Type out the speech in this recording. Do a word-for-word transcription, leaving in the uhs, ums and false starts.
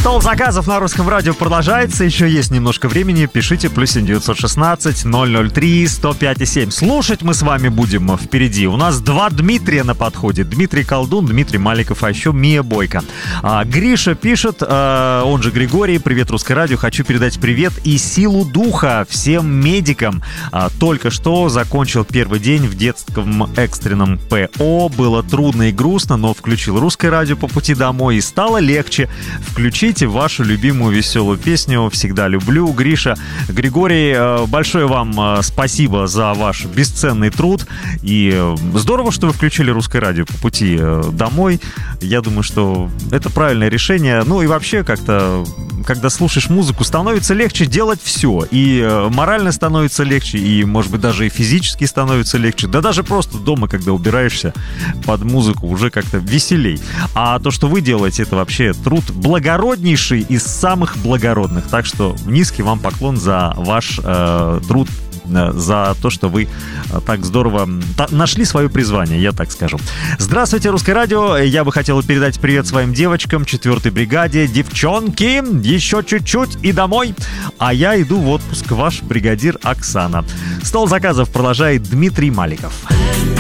Стол заказов на Русском радио продолжается. Еще есть немножко времени. Пишите плюс семь девятьсот шестнадцать ноль ноль три сто пять и семь. Слушать мы с вами будем впереди. У нас два Дмитрия на подходе. Дмитрий Колдун, Дмитрий Маликов, а еще Мия Бойко. А, Гриша пишет, а, он же Григорий. Привет, Русское радио. Хочу передать привет и силу духа всем медикам. А, только что закончил первый день в детском экстренном ПО. Было трудно и грустно, но включил Русское радио по пути домой и стало легче. Включите вашу любимую веселую песню «Всегда люблю». Гриша, Григорий, большое вам спасибо за ваш бесценный труд. И здорово, что вы включили Русское радио по пути домой. Я думаю, что это правильное решение. Ну и вообще как-то, когда слушаешь музыку, становится легче делать все. И морально становится легче, и, может быть, даже и физически становится легче. Да даже просто дома, когда убираешься под музыку, уже как-то веселей. А то, что вы делаете, это вообще труд благороднейший из самых благородных. Так что низкий вам поклон за ваш э, труд, э, за то, что вы э, так здорово та- нашли свое призвание, я так скажу. Здравствуйте, Русское радио. Я бы хотел передать привет своим девочкам, четвертой бригаде. Девчонки, еще чуть-чуть и домой. А я иду в отпуск. Ваш бригадир Оксана. Стол заказов продолжает Дмитрий Маликов.